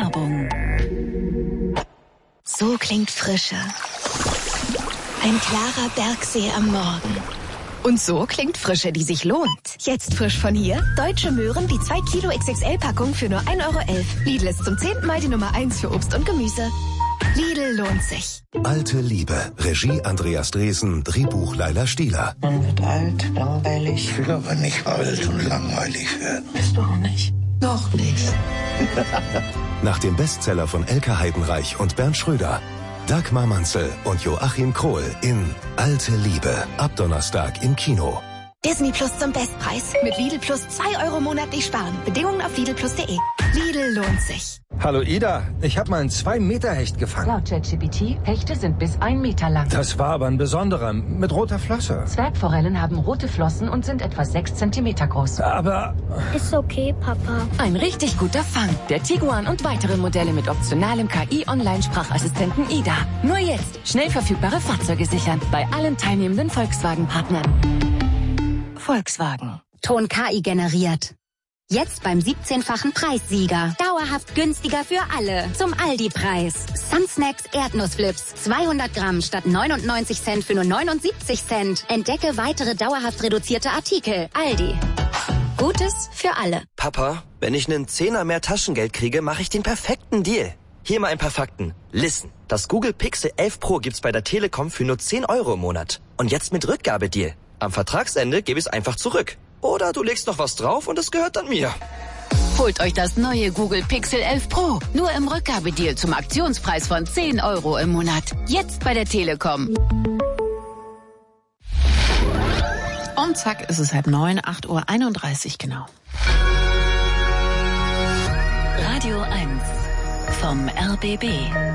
Werbung. So klingt Frische. Ein klarer Bergsee am Morgen. Und so klingt Frische, die sich lohnt. Jetzt frisch von hier. Deutsche Möhren, die 2 Kilo XXL-Packung für nur 1,11 €. Lidl ist zum 10. Mal die Nummer 1 für Obst und Gemüse. Lidl lohnt sich. Alte Liebe. Regie Andreas Dresen, Drehbuch Laila Stieler. Man wird alt, langweilig. Ich will aber nicht alt und langweilig werden. Bist du auch nicht? Noch nicht. Nach dem Bestseller von Elke Heidenreich und Bernd Schröder. Dagmar Manzel und Joachim Krohl in Alte Liebe. Ab Donnerstag im Kino. Disney Plus zum Bestpreis. Mit Lidl Plus 2 € monatlich sparen. Bedingungen auf lidlplus.de. Lidl lohnt sich. Hallo Ida, ich habe mal einen 2-Meter-Hecht gefangen. Laut ChatGPT, Hechte sind bis 1 Meter lang. Das war aber ein besonderer, mit roter Flosse. Zwergforellen haben rote Flossen und sind etwa 6 Zentimeter groß. Aber... Ist okay, Papa. Ein richtig guter Fang. Der Tiguan und weitere Modelle mit optionalem KI-Online-Sprachassistenten Ida. Nur jetzt schnell verfügbare Fahrzeuge sichern. Bei allen teilnehmenden Volkswagen-Partnern. Volkswagen. Ton KI generiert. Jetzt beim 17-fachen Preissieger. Dauerhaft günstiger für alle. Zum Aldi-Preis. Sunsnacks Erdnussflips. 200 Gramm statt 99 Cent für nur 79 Cent. Entdecke weitere dauerhaft reduzierte Artikel. Aldi. Gutes für alle. Papa, wenn ich einen Zehner mehr Taschengeld kriege, mache ich den perfekten Deal. Hier mal ein paar Fakten. Listen. Das Google Pixel 11 Pro gibt's bei der Telekom für nur 10 € im Monat. Und jetzt mit Rückgabedeal. Am Vertragsende gebe ich es einfach zurück. Oder du legst noch was drauf und es gehört dann mir. Holt euch das neue Google Pixel 11 Pro. Nur im Rückgabedeal zum Aktionspreis von 10 € im Monat. Jetzt bei der Telekom. Und zack, ist es 8:30, 8:31 Uhr genau. Radio 1 vom RBB.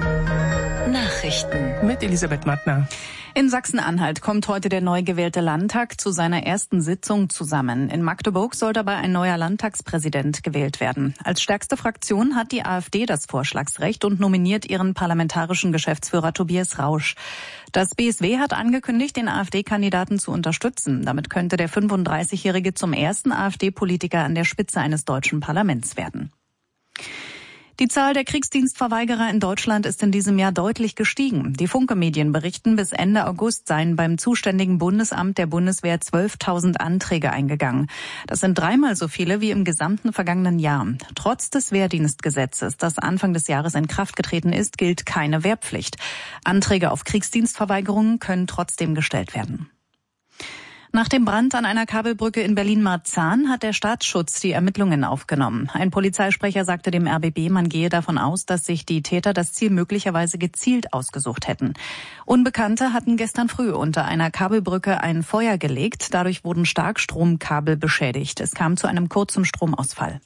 Nachrichten. Mit Elisabeth Mattner. In Sachsen-Anhalt kommt heute der neu gewählte Landtag zu seiner ersten Sitzung zusammen. In Magdeburg soll dabei ein neuer Landtagspräsident gewählt werden. Als stärkste Fraktion hat die AfD das Vorschlagsrecht und nominiert ihren parlamentarischen Geschäftsführer Tobias Rausch. Das BSW hat angekündigt, den AfD-Kandidaten zu unterstützen. Damit könnte der 35-Jährige zum ersten AfD-Politiker an der Spitze eines deutschen Parlaments werden. Die Zahl der Kriegsdienstverweigerer in Deutschland ist in diesem Jahr deutlich gestiegen. Die Funke-Medien berichten, bis Ende August seien beim zuständigen Bundesamt der Bundeswehr 12.000 Anträge eingegangen. Das sind 3-mal so viele wie im gesamten vergangenen Jahr. Trotz des Wehrdienstgesetzes, das Anfang des Jahres in Kraft getreten ist, gilt keine Wehrpflicht. Anträge auf Kriegsdienstverweigerungen können trotzdem gestellt werden. Nach dem Brand an einer Kabelbrücke in Berlin-Marzahn hat der Staatsschutz die Ermittlungen aufgenommen. Ein Polizeisprecher sagte dem RBB, man gehe davon aus, dass sich die Täter das Ziel möglicherweise gezielt ausgesucht hätten. Unbekannte hatten gestern früh unter einer Kabelbrücke ein Feuer gelegt. Dadurch wurden Starkstromkabel beschädigt. Es kam zu einem kurzen Stromausfall.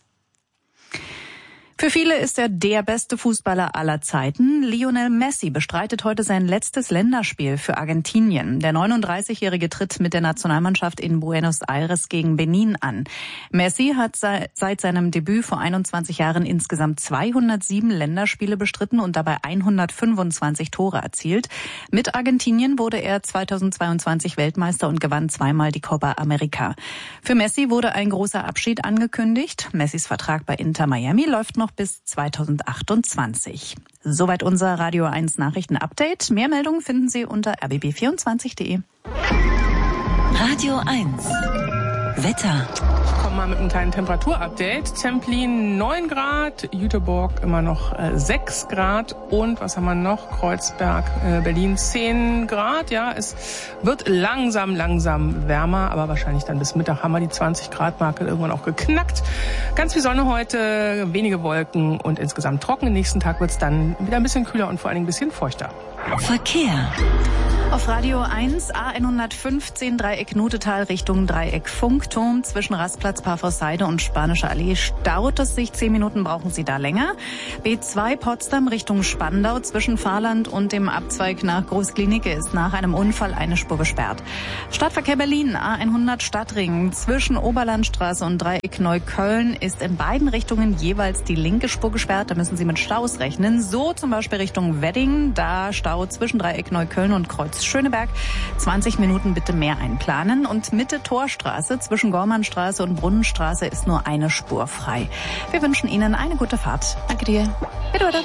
Für viele ist er der beste Fußballer aller Zeiten. Lionel Messi bestreitet heute sein letztes Länderspiel für Argentinien. Der 39-Jährige tritt mit der Nationalmannschaft in Buenos Aires gegen Benin an. Messi hat seit seinem Debüt vor 21 Jahren insgesamt 207 Länderspiele bestritten und dabei 125 Tore erzielt. Mit Argentinien wurde er 2022 Weltmeister und gewann 2-mal die Copa América. Für Messi wurde ein großer Abschied angekündigt. Messis Vertrag bei Inter Miami läuft noch bis 2028. Soweit unser Radio 1 Nachrichten-Update. Mehr Meldungen finden Sie unter rbb24.de. Radio 1 Wetter. Ich komme mal mit einem kleinen Temperaturupdate. Templin 9 Grad, Jüterbog immer noch 6 Grad und was haben wir noch? Kreuzberg, Berlin 10 Grad. Ja, es wird langsam wärmer, aber wahrscheinlich dann bis Mittag haben wir die 20-Grad-Marke irgendwann auch geknackt. Ganz viel Sonne heute, wenige Wolken und insgesamt trocken. Am nächsten Tag wird es dann wieder ein bisschen kühler und vor allen Dingen ein bisschen feuchter. Verkehr. Auf Radio 1 A115 Dreieck Nutetal Richtung Dreieck Funkturm zwischen Rastplatz Parforseide und Spanische Allee staut es sich. 10 Minuten brauchen Sie da länger. B2 Potsdam Richtung Spandau zwischen Fahrland und dem Abzweig nach Großklinike ist nach einem Unfall eine Spur gesperrt. Stadtverkehr Berlin A100 Stadtring zwischen Oberlandstraße und Dreieck Neukölln ist in beiden Richtungen jeweils die linke Spur gesperrt. Da müssen Sie mit Staus rechnen. So zum Beispiel Richtung Wedding, da Stau zwischen Dreieck Neukölln und Kreuz bis Schöneberg 20 Minuten bitte mehr einplanen. Und Mitte Torstraße zwischen Gormannstraße und Brunnenstraße ist nur eine Spur frei. Wir wünschen Ihnen eine gute Fahrt. Danke dir. Bitte, bitte.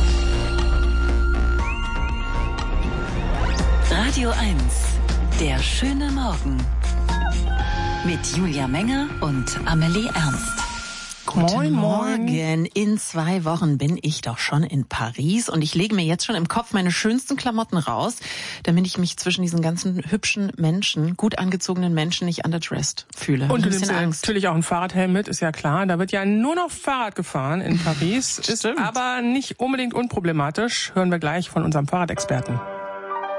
Radio 1, der schöne Morgen. Mit Julia Menger und Amelie Ernst. Guten Morgen. In 2 Wochen bin ich doch schon in Paris und ich lege mir jetzt schon im Kopf meine schönsten Klamotten raus, damit ich mich zwischen diesen ganzen hübschen Menschen, gut angezogenen Menschen nicht underdressed fühle. Und du nimmst natürlich auch einen Fahrradhelm mit, ist ja klar. Da wird ja nur noch Fahrrad gefahren in Paris. Ist aber nicht unbedingt unproblematisch. Hören wir gleich von unserem Fahrradexperten.